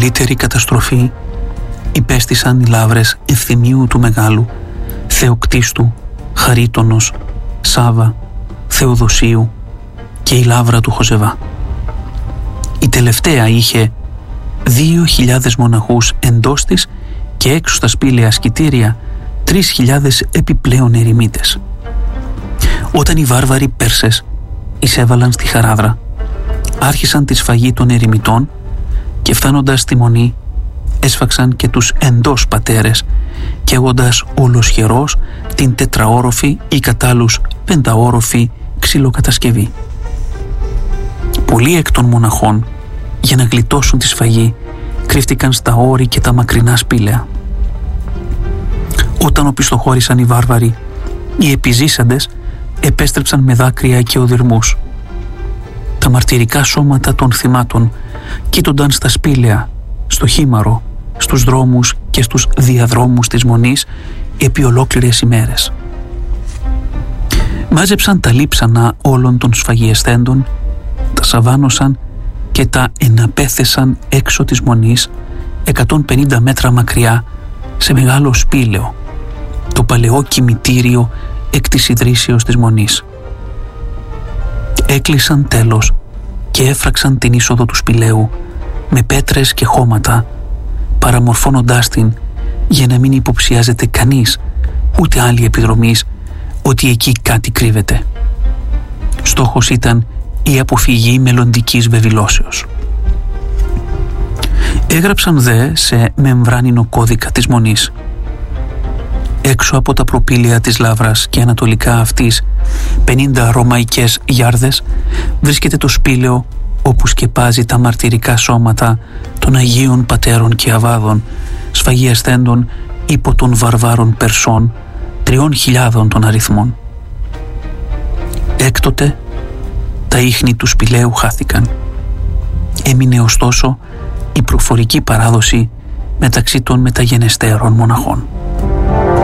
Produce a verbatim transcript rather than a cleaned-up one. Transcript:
μεγαλύτερη καταστροφή υπέστησαν οι λαύρες Ευθυμίου του Μεγάλου, Θεοκτίστου, Χαρίτονος, Σάβα, Θεοδοσίου και η λαύρα του Χοζεβά. Η τελευταία είχε δύο χιλιάδες μοναχούς εντός της και έξω στα σπήλαια ασκητήρια τρεις χιλιάδες επιπλέον ερημίτες. Όταν οι βάρβαροι Πέρσες εισέβαλαν στη Χαράδρα, άρχισαν τη σφαγή των ερημιτών και φτάνοντας στη Μονή έσφαξαν και τους εντός πατέρες, καίγοντας ολοσχερός την τετραόροφη ή κατάλλους πενταόροφη ξυλοκατασκευή. Πολλοί εκ των μοναχών, για να γλιτώσουν τη σφαγή, κρύφτηκαν στα όρη και τα μακρινά σπήλαια. Όταν οπισθοχώρησαν οι βάρβαροι, οι επιζήσαντες επέστρεψαν με δάκρυα και οδυρμούς. Τα μαρτυρικά σώματα των θυμάτων κοίτονταν στα σπήλαια, στο χήμαρο, στους δρόμους και στους διαδρόμους της Μονής επί ολόκληρες ημέρες. Μάζεψαν τα λείψανα όλων των σφαγιεσθέντων, τα σαβάνωσαν και τα εναπέθεσαν έξω της Μονής εκατόν πενήντα μέτρα μακριά σε μεγάλο σπήλαιο, το παλαιό κημητήριο εκ της ιδρύσεως της Μονής. Έκλεισαν τέλος και έφραξαν την είσοδο του σπηλαίου με πέτρες και χώματα, παραμορφώνοντάς την για να μην υποψιάζεται κανείς, ούτε άλλη επιδρομής, ότι εκεί κάτι κρύβεται. Στόχος ήταν η αποφυγή μελλοντικής βεβηλώσεως. Έγραψαν δε σε μεμβράνινο κώδικα της Μονής: έξω από τα προπήλαια της λαύρας και ανατολικά αυτής πενήντα ρωμαϊκές γιάρδες βρίσκεται το σπήλαιο όπου σκεπάζει τα μαρτυρικά σώματα των Αγίων Πατέρων και Αβάδων, σφαγιασθέντων υπό των βαρβάρων Περσών, τριών χιλιάδων των αριθμών. Έκτοτε τα ίχνη του σπηλαίου χάθηκαν. Έμεινε ωστόσο η προφορική παράδοση μεταξύ των μεταγενεστέρων μοναχών.